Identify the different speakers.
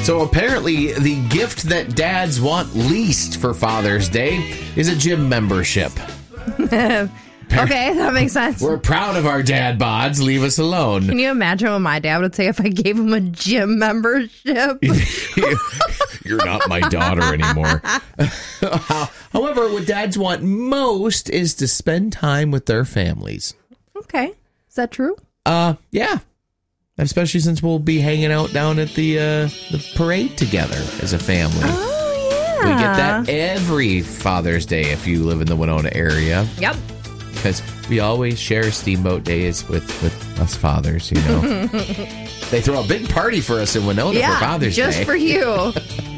Speaker 1: So apparently the gift that dads want least for Father's Day is a gym membership.
Speaker 2: Okay, that makes sense.
Speaker 1: We're proud of our dad bods. Leave us alone.
Speaker 2: Can you imagine what my dad would say if I gave him a gym membership?
Speaker 1: You're not my daughter anymore. However, what dads want most is to spend time with their families.
Speaker 2: Okay. Is that true?
Speaker 1: Yeah. Especially since we'll be hanging out down at the parade together as a family.
Speaker 2: Oh, yeah.
Speaker 1: We get that every Father's Day if you live in the Winona area.
Speaker 2: Yep.
Speaker 1: Because we always share Steamboat Days with us fathers, you know. They throw a big party for us in Winona for Father's Day.
Speaker 2: Just for you.